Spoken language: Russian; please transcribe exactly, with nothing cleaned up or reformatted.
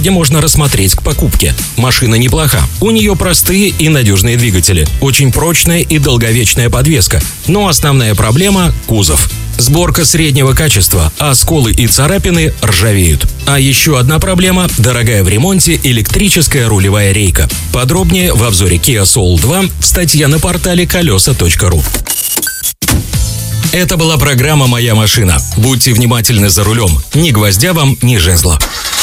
где можно рассмотреть к покупке. Машина неплоха. У нее простые и надежные двигатели, очень прочная и долговечная подвеска. Но основная проблема – кузов. Сборка среднего качества, а сколы и царапины ржавеют. А еще одна проблема – дорогая в ремонте электрическая рулевая рейка. Подробнее в обзоре Kia Soul два, статья на портале колеса точка ру. Это была программа «Моя машина». Будьте внимательны за рулем. Ни гвоздя вам, ни жезла.